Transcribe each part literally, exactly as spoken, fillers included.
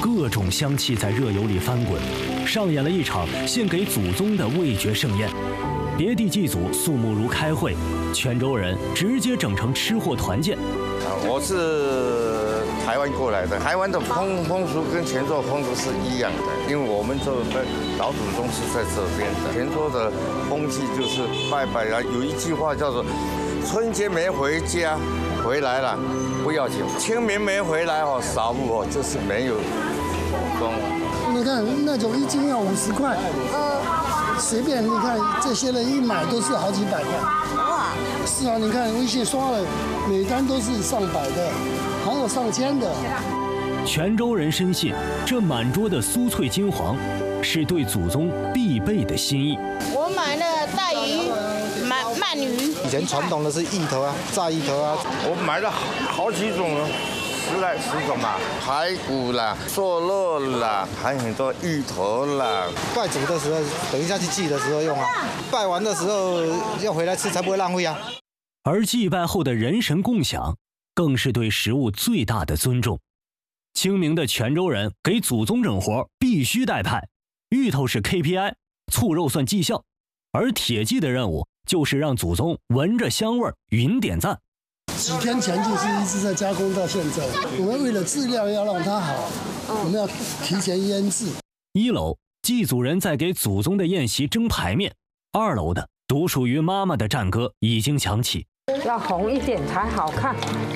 各种香气在热油里翻滚，上演了一场献给祖宗的味觉盛宴。别地祭祖肃穆如开会，泉州人直接整成吃货团建。 我是台湾过来的，台湾的风风俗跟泉州风俗是一样的，因为我们这老祖宗是在这边的。泉州的风气就是拜拜啊，有一句话叫做“春节没回家，回来了不要紧；清明没回来哦，扫墓哦，就是没有风。” 你看那种一斤要五十块，呃，随便你看这些人一买都是好几百块。哇！是啊，你看微信刷了，每单都是上百的，还有上千的。 泉州人深信，这满桌的酥脆金黄，是对祖宗必备的心意。 我买了带鱼、鳗鳗鱼。 以前传统的是芋头啊，炸芋头啊， 我买了好几种了。十来十种嘛，排骨啦、瘦肉啦，还有很多芋头啦。 拜祖的时候，等一下去祭的时候用啊，拜完的时候要回来吃，才不会浪费啊。 而祭拜后的人神共享，更是对食物最大的尊重。清明的泉州人给祖宗整活必须带派，芋头是 K P I， 醋肉算绩效，而铁祭的任务就是让祖宗闻着香味云点赞。 几天前就是一直在加工到现在。我们为了质量要让它好，我们要提前腌制。 一楼祭祖人在给祖宗的宴席蒸排面，二楼的独属于妈妈的战歌已经响起。 要红一点才好看。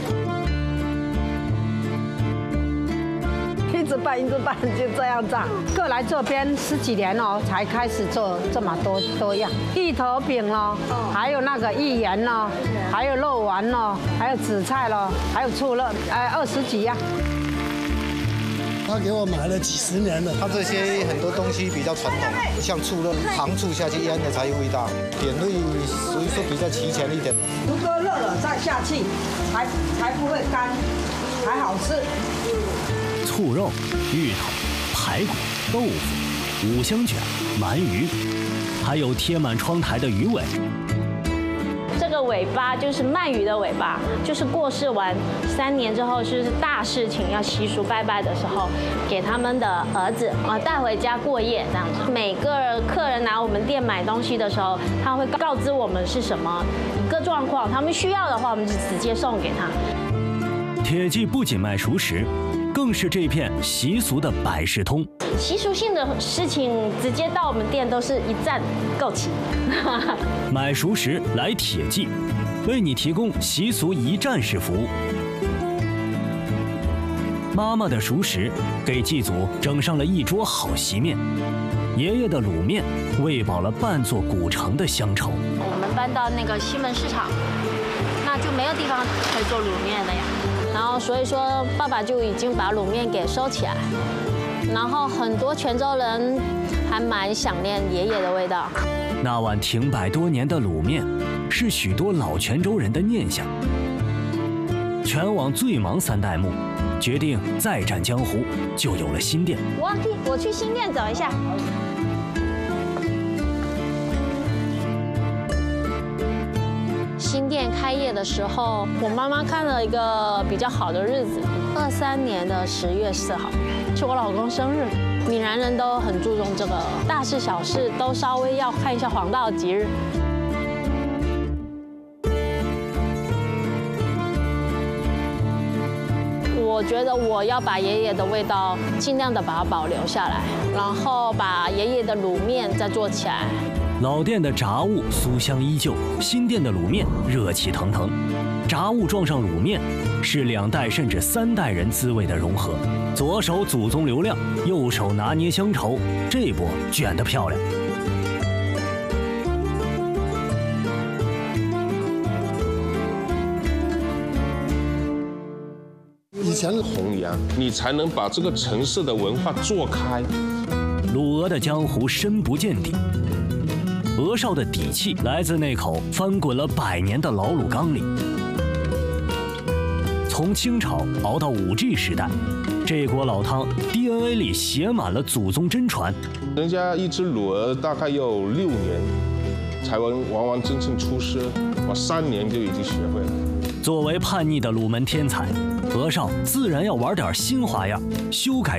一直拌一直拌就这样炸。各来这边十几年哦，才开始做这么多多样。芋头饼咯，还有那个芋圆咯，还有肉丸咯，还有紫菜咯，还有醋肉，哎，二十几样。 他给我买了几十年了。 他这些很多东西比较传统，像醋肉，糖醋下去腌的才有味道，点味属于说比较齐全一点。 如果热了再下去，才才不会干，才好吃。 醋肉、芋头、排骨、豆腐、五香卷、鳗鱼，还有贴满窗台的鱼尾。 这个尾巴就是鳗鱼的尾巴，就是过世完三年之后，就是大事情要习俗拜拜的时候，给他们的儿子啊带回家过夜这样子。每个客人来我们店买东西的时候，他会告知我们是什么一个状况，他们需要的话，我们就直接送给他。 铁记不仅卖熟食，更是这片习俗的百事通。 习俗性的事情，直接到我们店都是一站购齐。 买熟食来铁记，为你提供习俗一站式服务。妈妈的熟食给祭祖整上了一桌好席面，爷爷的卤面喂饱了半座古城的乡愁。 我们搬到那个西门市场，那就没有地方可以做卤面了呀。然后所以说，爸爸就已经把卤面给收起来。然后很多泉州人还蛮想念爷爷的味道。 那碗停摆多年的卤面，是许多老泉州人的念想。全网最忙三代目决定再战江湖，就有了新店。 我去，我去新店走一下。新店开业的时候，我妈妈看了一个比较好的日子，二三年的十月四号，是我老公生日。闽南人都很注重这个，大事小事都稍微要看一下黄道吉日。我觉得我要把爷爷的味道尽量的把它保留下来，然后把爷爷的卤面再做起来。 老店的炸物酥香依旧，新店的卤面热气腾腾。炸物撞上卤面，是两代甚至三代人滋味的融合。左手祖宗流量，右手拿捏乡愁，这波卷得漂亮。 以前弘扬，你才能把这个城市的文化做开。 鲁俄的江湖深不见底。鹅少的底气来自那口翻滚了百年的老卤缸里。从清朝熬到五 G 时代，这锅老汤 D N A 里写满了祖宗真传。 人家一只卤鹅大概要六年才完完完整整出师，我三年就已经学会了。 作为叛逆的鲁门天才，鹅少自然要玩点新花样，修改